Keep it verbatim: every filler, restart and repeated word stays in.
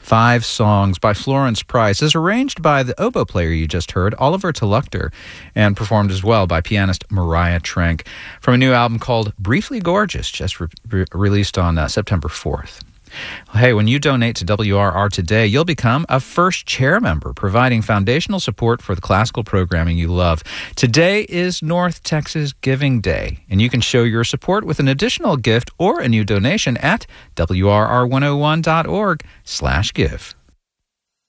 Five Songs by Florence Price is arranged by the oboe player you just heard, Oliver Tuluchter, and performed as well by pianist Mariah Trenk from a new album called Briefly Gorgeous, just re- re- released on uh, September fourth. Hey, when you donate to W R R today, you'll become a first chair member, providing foundational support for the classical programming you love. Today is North Texas Giving Day, and you can show your support with an additional gift or a new donation at W R R one oh one dot org slash give.